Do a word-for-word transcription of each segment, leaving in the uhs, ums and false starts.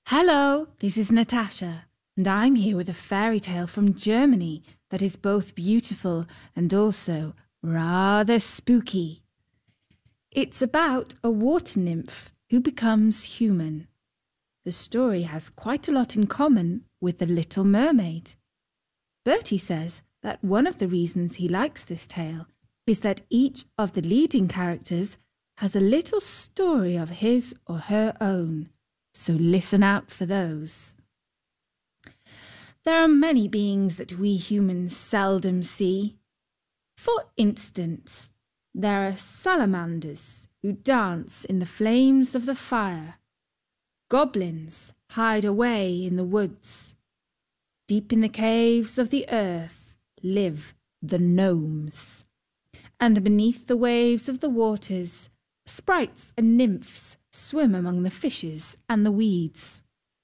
Hello, this is Natasha, and I'm here with a fairy tale from Germany that is both beautiful and also rather spooky. It's about a water nymph who becomes human. The story has quite a lot in common with The Little Mermaid. Bertie says that one of the reasons he likes this tale is that each of the leading characters has a little story of his or her own. So listen out for those. There are many beings that we humans seldom see. For instance, there are salamanders who dance in the flames of the fire. Goblins hide away in the woods. Deep in the caves of the earth live the gnomes. And beneath the waves of the waters, sprites and nymphs swim among the fishes and the weeds.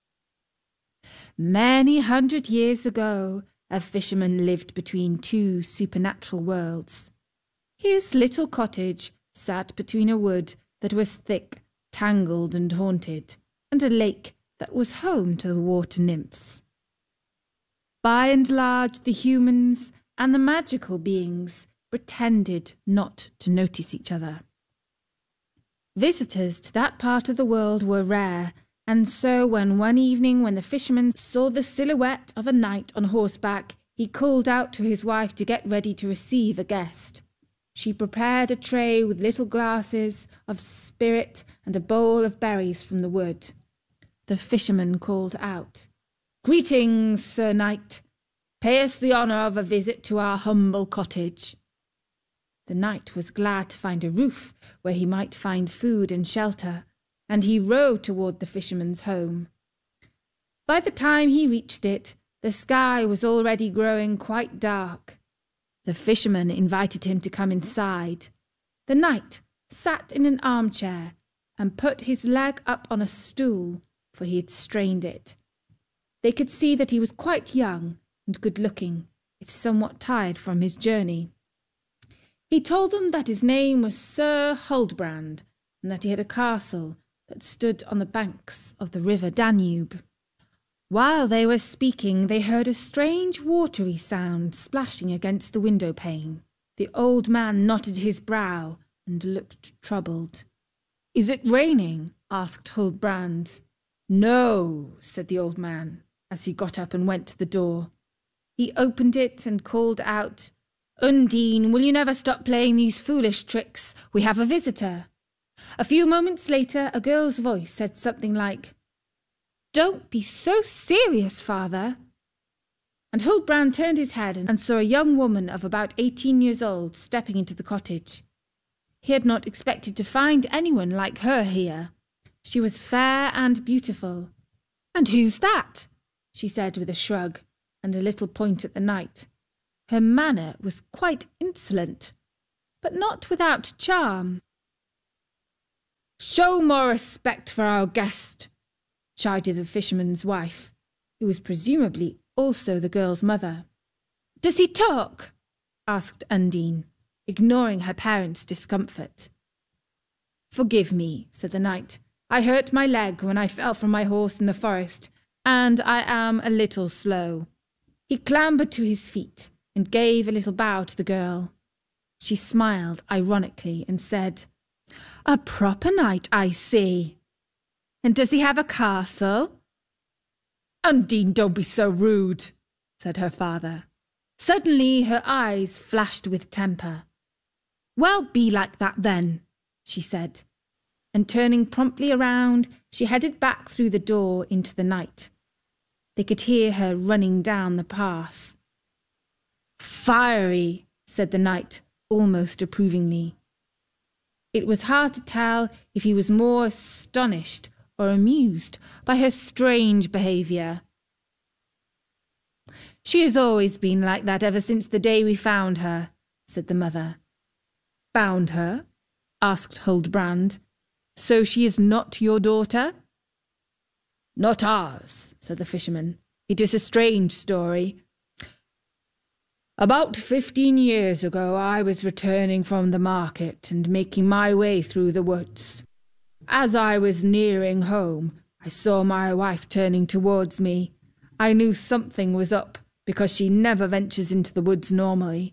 Many hundred years ago, a fisherman lived between two supernatural worlds. His little cottage sat between a wood that was thick, tangled and haunted, and a lake that was home to the water nymphs. By and large, the humans and the magical beings pretended not to notice each other. Visitors to that part of the world were rare, and so when one evening when the fisherman saw the silhouette of a knight on horseback, he called out to his wife to get ready to receive a guest. She prepared a tray with little glasses of spirit and a bowl of berries from the wood. The fisherman called out, "Greetings, Sir Knight. Pay us the honour of a visit to our humble cottage." The knight was glad to find a roof where he might find food and shelter, and he rowed toward the fisherman's home. By the time he reached it, the sky was already growing quite dark. The fisherman invited him to come inside. The knight sat in an armchair and put his leg up on a stool, for he had strained it. They could see that he was quite young and good-looking, if somewhat tired from his journey. He told them that his name was Sir Huldbrand, and that he had a castle that stood on the banks of the river Danube. While they were speaking, they heard a strange watery sound splashing against the window pane. The old man knotted his brow and looked troubled. "Is it raining?" asked Huldbrand. "No," said the old man, as he got up and went to the door. He opened it and called out, "Undine, will you never stop playing these foolish tricks? We have a visitor." A few moments later, a girl's voice said something like, "Don't be so serious, father." And Huldbrand turned his head and saw a young woman of about eighteen years old stepping into the cottage. He had not expected to find anyone like her here. She was fair and beautiful. "And who's that?" she said with a shrug and a little point at the knight. Her manner was quite insolent, but not without charm. "Show more respect for our guest," chided the fisherman's wife, who was presumably also the girl's mother. "Does he talk?" asked Undine, ignoring her parents' discomfort. "Forgive me," said the knight. "I hurt my leg when I fell from my horse in the forest, and I am a little slow." He clambered to his feet and gave a little bow to the girl. She smiled ironically and said, "A proper knight, I see. And does he have a castle?" "Undine, don't be so rude," said her father. Suddenly her eyes flashed with temper. "Well, be like that then," she said, and turning promptly around, she headed back through the door into the night. They could hear her running down the path. "Fiery," said the knight, almost approvingly. It was hard to tell if he was more astonished or amused by her strange behaviour. "She has always been like that ever since the day we found her," said the mother. "Found her?" asked Huldbrand. "So she is not your daughter?" "Not ours," said the fisherman. "It is a strange story. About fifteen years ago I was returning from the market and making my way through the woods. As I was nearing home, I saw my wife turning towards me. I knew something was up, because she never ventures into the woods normally.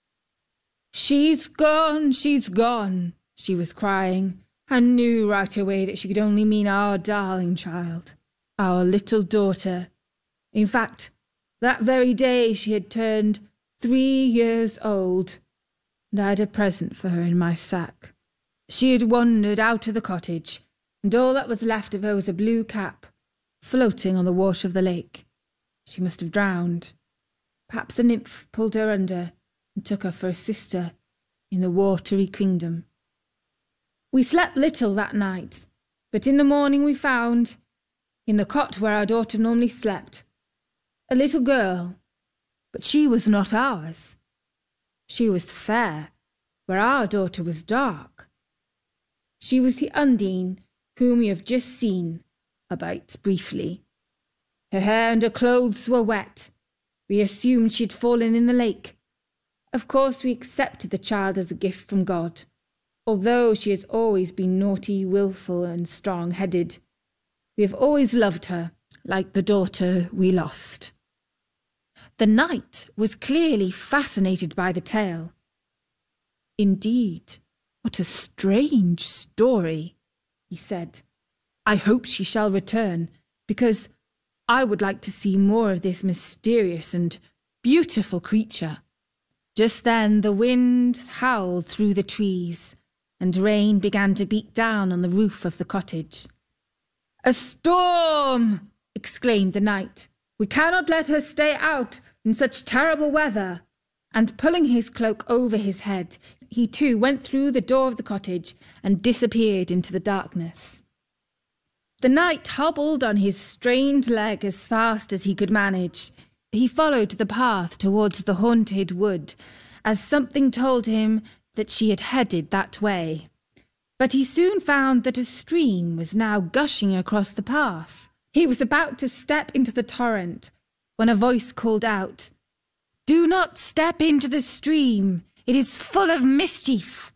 She's gone, she's gone, she was crying. I knew right away that she could only mean our darling child, our little daughter. In fact, that very day she had turned three years old, and I had a present for her in my sack. She had wandered out of the cottage, and all that was left of her was a blue cap, floating on the water of the lake. She must have drowned. Perhaps a nymph pulled her under and took her for a sister in the watery kingdom. We slept little that night, but in the morning we found, in the cot where our daughter normally slept, a little girl, but she was not ours. She was fair, where our daughter was dark. She was the Undine whom we have just seen about briefly. Her hair and her clothes were wet. We assumed she had fallen in the lake. Of course we accepted the child as a gift from God, although she has always been naughty, wilful, and strong-headed. We have always loved her, like the daughter we lost. The knight was clearly fascinated by the tale. Indeed, what a strange story, he said. I hope she shall return, because I would like to see more of this mysterious and beautiful creature. Just then the wind howled through the trees, and rain began to beat down on the roof of the cottage. "A storm!" exclaimed the knight. "We cannot let her stay out in such terrible weather." And pulling his cloak over his head, he too went through the door of the cottage and disappeared into the darkness. The knight hobbled on his strained leg as fast as he could manage. He followed the path towards the haunted wood, as something told him that she had headed that way. But he soon found that a stream was now gushing across the path. He was about to step into the torrent when a voice called out, "Do not step into the stream. It is full of mischief."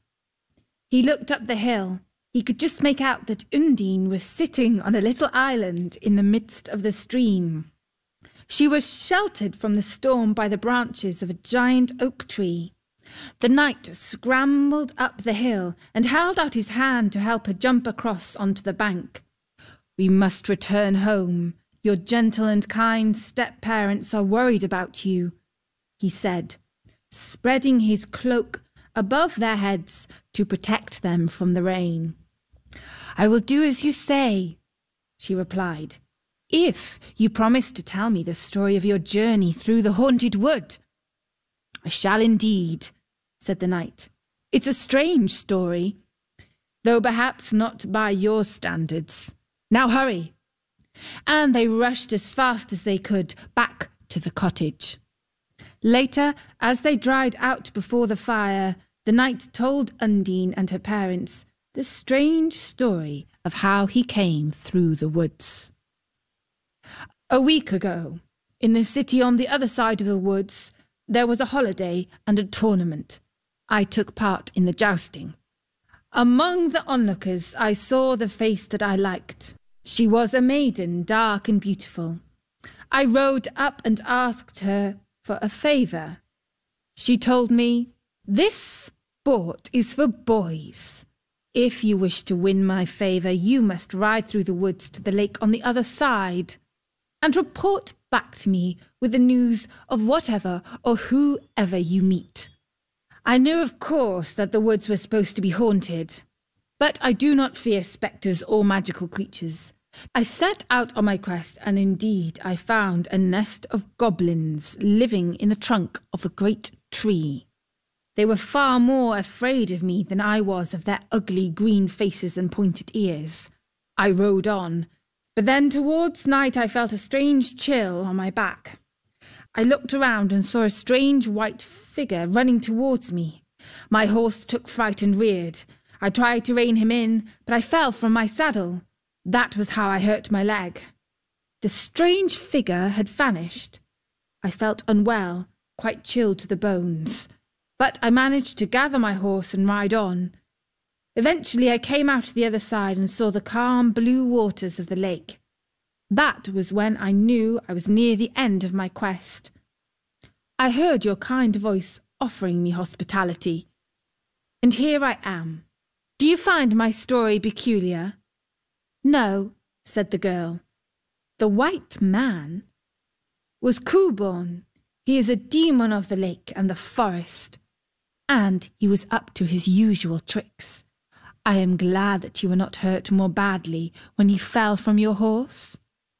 He looked up the hill. He could just make out that Undine was sitting on a little island in the midst of the stream. She was sheltered from the storm by the branches of a giant oak tree. The knight scrambled up the hill and held out his hand to help her jump across onto the bank. "We must return home. Your gentle and kind step-parents are worried about you," he said, spreading his cloak above their heads to protect them from the rain. "I will do as you say," she replied, "if you promise to tell me the story of your journey through the haunted wood." "I shall indeed," said the knight. "It's a strange story, though perhaps not by your standards. Now hurry." And they rushed as fast as they could back to the cottage. Later, as they dried out before the fire, the knight told Undine and her parents the strange story of how he came through the woods. A week ago, in the city on the other side of the woods, there was a holiday and a tournament. I took part in the jousting. Among the onlookers I saw the face that I liked. She was a maiden, dark and beautiful. I rode up and asked her for a favour. She told me, "This sport is for boys. If you wish to win my favour, you must ride through the woods to the lake on the other side, and report back to me with the news of whatever or whoever you meet." I knew, of course, that the woods were supposed to be haunted, but I do not fear spectres or magical creatures. I set out on my quest, and indeed I found a nest of goblins living in the trunk of a great tree. They were far more afraid of me than I was of their ugly green faces and pointed ears. I rode on, but then towards night I felt a strange chill on my back. I looked around and saw a strange white figure running towards me. My horse took fright and reared. I tried to rein him in, but I fell from my saddle. That was how I hurt my leg. The strange figure had vanished. I felt unwell, quite chilled to the bones, but I managed to gather my horse and ride on. Eventually I came out to the other side and saw the calm blue waters of the lake. That was when I knew I was near the end of my quest. I heard your kind voice offering me hospitality, and here I am. Do you find my story peculiar?" "No," said the girl. "The white man was Kuhlborn. He is a demon of the lake and the forest, and he was up to his usual tricks. I am glad that you were not hurt more badly when he fell from your horse."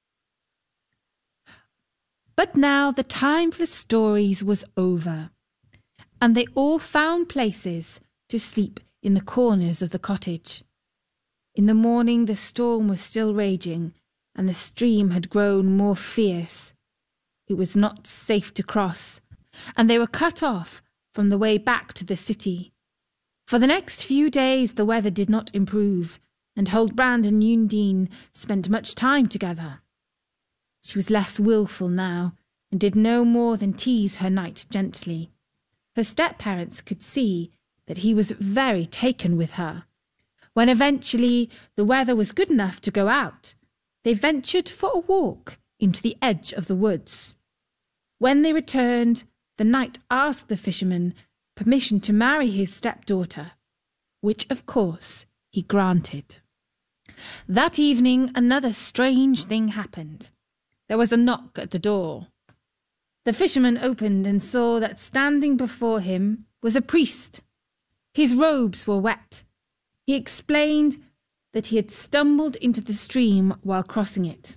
But now the time for stories was over, and they all found places to sleep in the corners of the cottage. In the morning the storm was still raging, and the stream had grown more fierce. It was not safe to cross, and they were cut off from the way back to the city. For the next few days the weather did not improve, and Huldbrand and Undine spent much time together. She was less wilful now, and did no more than tease her knight gently. Her step-parents could see that he was very taken with her. When eventually the weather was good enough to go out, they ventured for a walk into the edge of the woods. When they returned, the knight asked the fisherman permission to marry his stepdaughter, which of course he granted. That evening another strange thing happened. There was a knock at the door. The fisherman opened and saw that standing before him was a priest. His robes were wet. He explained that he had stumbled into the stream while crossing it.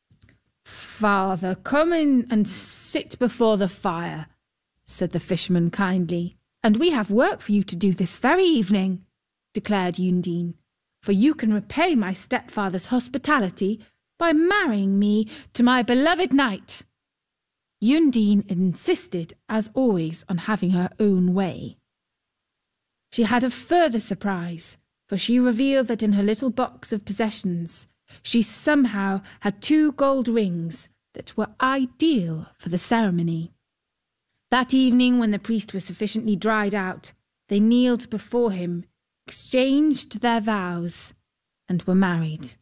"Father, come in and sit before the fire," said the fisherman kindly. "And we have work for you to do this very evening," declared Undine, "for you can repay my stepfather's hospitality by marrying me to my beloved knight." Undine insisted, as always, on having her own way. She had a further surprise, for she revealed that in her little box of possessions she somehow had two gold rings that were ideal for the ceremony. That evening, when the priest was sufficiently dried out, they kneeled before him, exchanged their vows, and were married.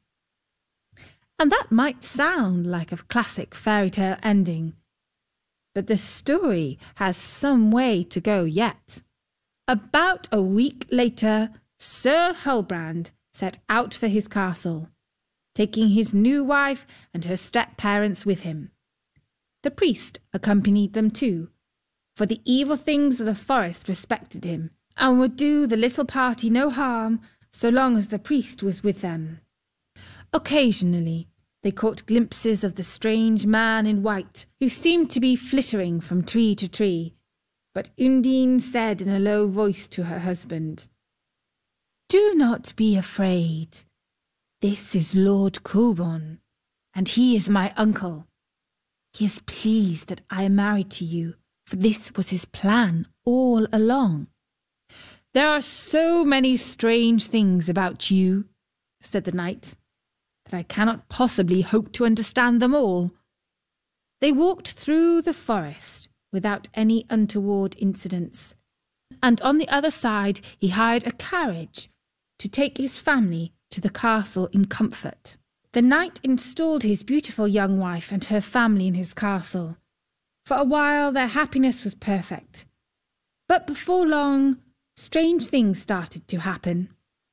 And that might sound like a classic fairy tale ending, but the story has some way to go yet. About a week later, Sir Huldbrand set out for his castle, taking his new wife and her step-parents with him. The priest accompanied them too, for the evil things of the forest respected him, and would do the little party no harm so long as the priest was with them. Occasionally they caught glimpses of the strange man in white, who seemed to be flittering from tree to tree, but Undine said in a low voice to her husband, "Do not be afraid. This is Lord Kuhlborn, and he is my uncle. He is pleased that I am married to you, for this was his plan all along." "There are so many strange things about you," said the knight, "that I cannot possibly hope to understand them all." They walked through the forest without any untoward incidents, and on the other side he hired a carriage to take his family to the castle in comfort. The knight installed his beautiful young wife and her family in his castle. For a while their happiness was perfect, but before long strange things started to happen.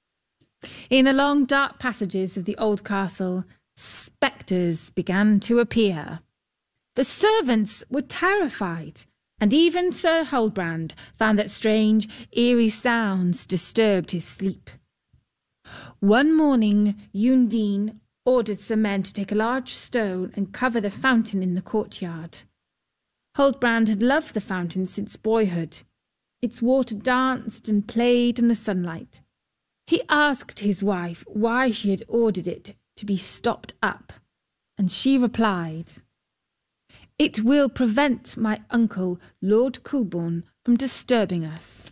In the long dark passages of the old castle, spectres began to appear. The servants were terrified, and even Sir Huldbrand found that strange, eerie sounds disturbed his sleep. One morning Undine ordered some men to take a large stone and cover the fountain in the courtyard. Huldbrand had loved the fountain since boyhood. Its water danced and played in the sunlight. He asked his wife why she had ordered it to be stopped up, and she replied, "It will prevent my uncle, Lord Kuhlborn, from disturbing us."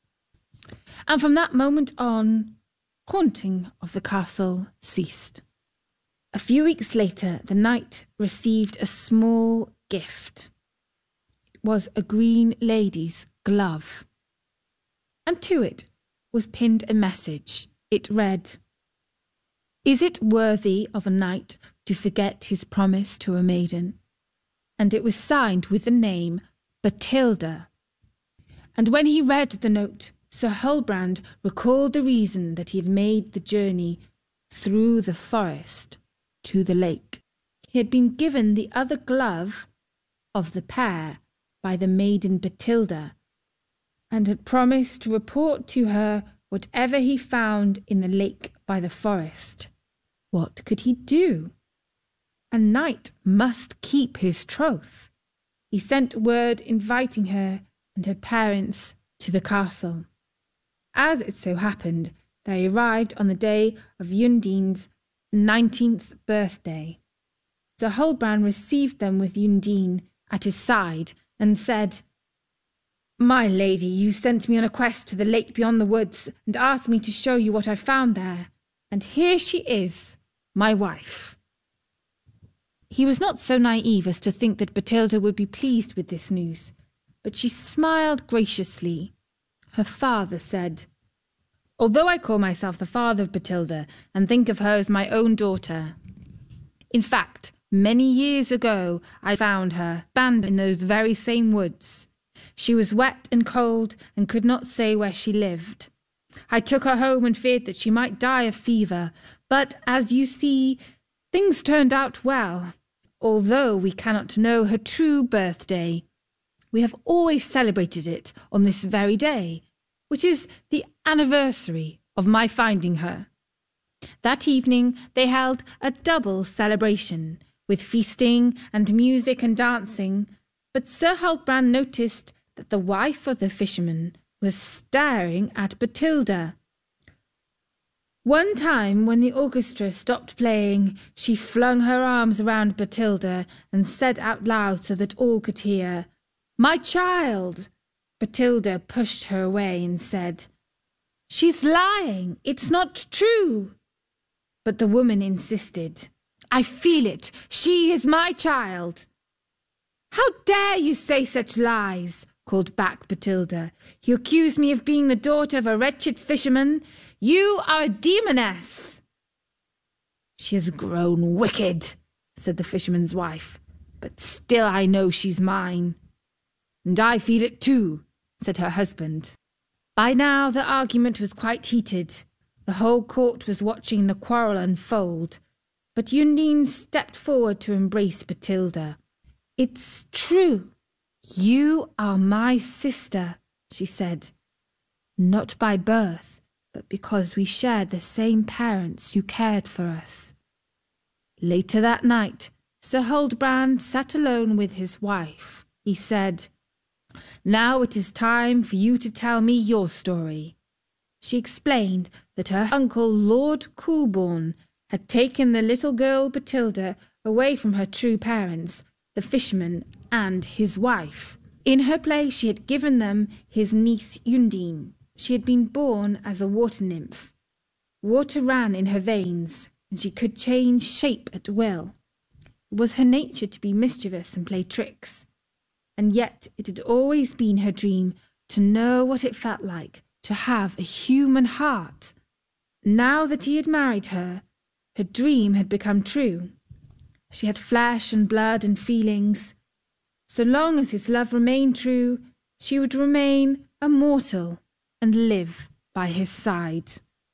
And from that moment on, haunting of the castle ceased. A few weeks later, the knight received a small gift. It was a green lady's glove, and to it was pinned a message. It read, "Is it worthy of a knight to forget his promise to a maiden?" And it was signed with the name Bathilda. And when he read the note, Sir Huldbrand recalled the reason that he had made the journey through the forest to the lake. He had been given the other glove of the pair by the maiden Bathilda, and had promised to report to her whatever he found in the lake by the forest. What could he do? A knight must keep his troth. He sent word inviting her and her parents to the castle. As it so happened, they arrived on the day of Undine's nineteenth birthday. Sir Huldbrand received them with Undine at his side and said, "My lady, you sent me on a quest to the lake beyond the woods and asked me to show you what I found there, and here she is, my wife." He was not so naive as to think that Bathilda would be pleased with this news, but she smiled graciously. Her father said, "Although I call myself the father of Bathilda and think of her as my own daughter, in fact, many years ago I found her abandoned in those very same woods. She was wet and cold and could not say where she lived. I took her home and feared that she might die of fever, but as you see, things turned out well. Although we cannot know her true birthday, we have always celebrated it on this very day, which is the anniversary of my finding her." That evening they held a double celebration, with feasting and music and dancing, but Sir Huldbrand noticed that the wife of the fisherman was staring at Bathilda. One time, when the orchestra stopped playing, she flung her arms around Bathilda and said out loud so that all could hear, "My child!" Bathilda pushed her away and said, "She's lying. It's not true." But the woman insisted, "I feel it. She is my child." "How dare you say such lies?" called back Bathilda. "You accuse me of being the daughter of a wretched fisherman. You are a demoness." "She has grown wicked," said the fisherman's wife, "but still I know she's mine." "And I feel it too," said her husband. By now the argument was quite heated. The whole court was watching the quarrel unfold, but Undine stepped forward to embrace Bathilda. "It's true. You are my sister," she said. "Not by birth, but because we shared the same parents who cared for us." Later that night, Sir Huldbrand sat alone with his wife. He said, "Now it is time for you to tell me your story." She explained that her uncle, Lord Coolbawn, had taken the little girl Bathilda away from her true parents, the fisherman and his wife. In her place she had given them his niece Undine. She had been born as a water nymph. Water ran in her veins, and she could change shape at will. It was her nature to be mischievous and play tricks, and yet it had always been her dream to know what it felt like to have a human heart. Now that he had married her, her dream had become true. She had flesh and blood and feelings. So long as his love remained true, she would remain a mortal and live by his side.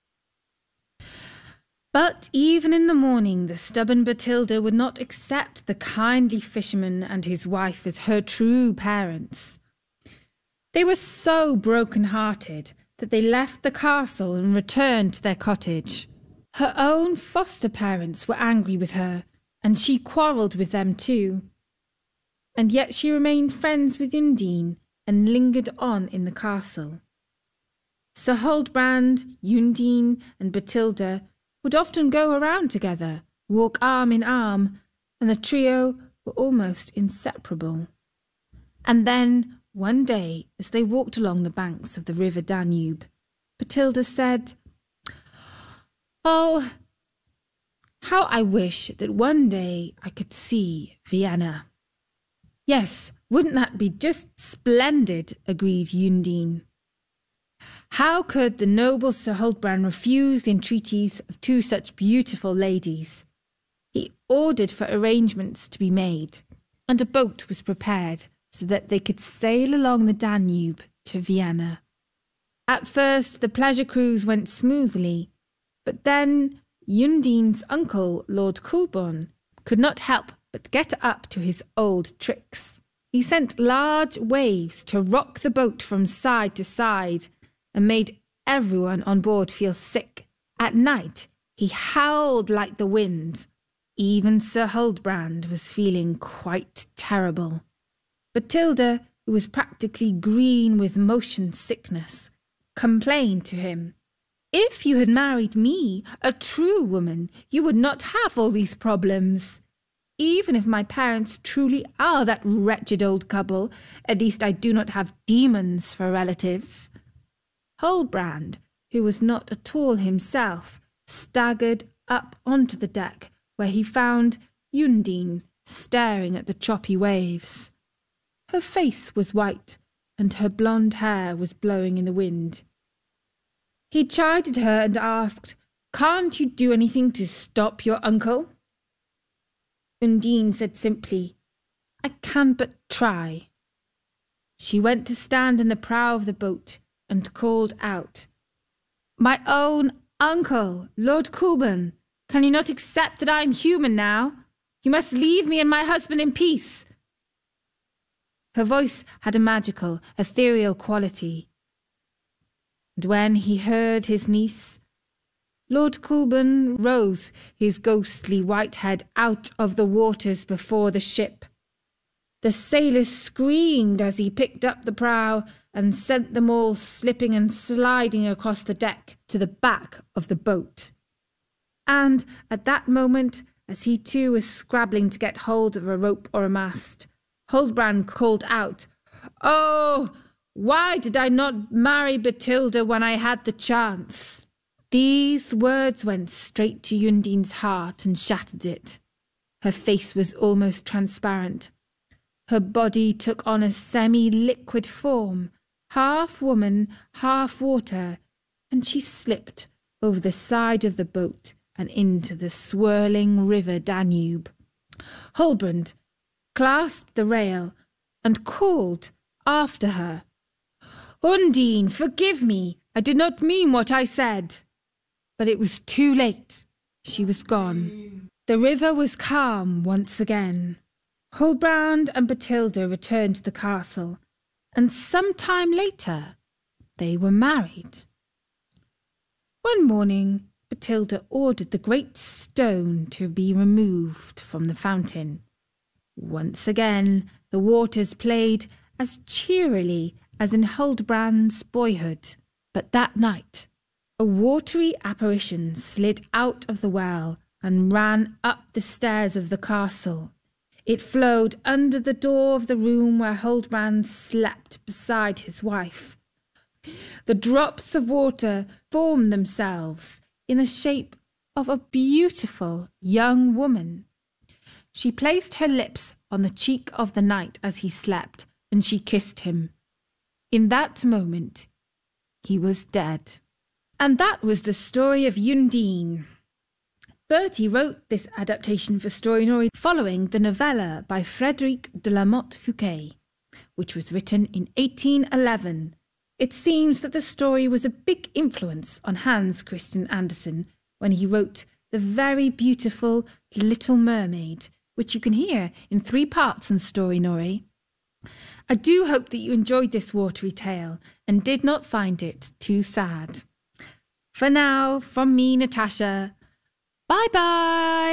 But even in the morning the stubborn Bathilda would not accept the kindly fisherman and his wife as her true parents. They were so broken-hearted that they left the castle and returned to their cottage. Her own foster parents were angry with her, and she quarrelled with them too. And yet she remained friends with Undine and lingered on in the castle. Sir Huldbrand, Undine, and Bathilda would often go around together, walk arm in arm, and the trio were almost inseparable. And then, one day, as they walked along the banks of the river Danube, Bathilda said, "Oh, how I wish that one day I could see Vienna." "Yes, wouldn't that be just splendid?" agreed Undine. How could the noble Sir Huldbrand refuse the entreaties of two such beautiful ladies? He ordered for arrangements to be made, and a boat was prepared so that they could sail along the Danube to Vienna. At first the pleasure cruise went smoothly, but then Undine's uncle, Lord Coulburn, could not help but get up to his old tricks. He sent large waves to rock the boat from side to side and made everyone on board feel sick. At night he howled like the wind. Even Sir Huldbrand was feeling quite terrible. Bathilda, who was practically green with motion sickness, complained to him. "If you had married me, a true woman, you would not have all these problems. Even if my parents truly are that wretched old couple, at least I do not have demons for relatives." Huldbrand, who was not at all himself, staggered up onto the deck, where he found Undine staring at the choppy waves. Her face was white, and her blonde hair was blowing in the wind. He chided her and asked, "Can't you do anything to stop your uncle?" Undine said simply, "I can but try." She went to stand in the prow of the boat and called out, "My own uncle, Lord Coulburn, can you not accept that I am human now? You must leave me and my husband in peace." Her voice had a magical, ethereal quality. And when he heard his niece, Lord Coulburn rose, his ghostly white head out of the waters before the ship. The sailors screamed as he picked up the prow and sent them all slipping and sliding across the deck to the back of the boat. And at that moment, as he too was scrabbling to get hold of a rope or a mast, Huldbrand called out, "Oh, why did I not marry Bathilda when I had the chance?" These words went straight to Undine's heart and shattered it. Her face was almost transparent. Her body took on a semi-liquid form, half woman, half water, and she slipped over the side of the boat and into the swirling river Danube. Huldbrand clasped the rail and called after her, "Undine, forgive me. I did not mean what I said." But it was too late. She was gone. The river was calm once again. Huldbrand and Bathilda returned to the castle, and some time later they were married. One morning Bathilda ordered the great stone to be removed from the fountain. Once again the waters played as cheerily as in Huldbrand's boyhood. But that night a watery apparition slid out of the well and ran up the stairs of the castle. It flowed under the door of the room where Huldbrand slept beside his wife. The drops of water formed themselves in the shape of a beautiful young woman. She placed her lips on the cheek of the knight as he slept, and she kissed him. In that moment, he was dead. And that was the story of Undine. Bertie wrote this adaptation for Storynory following the novella by Frédéric de la Motte Fouquet, which was written in eighteen eleven. It seems that the story was a big influence on Hans Christian Andersen when he wrote the very beautiful Little Mermaid, which you can hear in three parts on Storynory. I do hope that you enjoyed this watery tale and did not find it too sad. For now, from me, Natasha, bye-bye!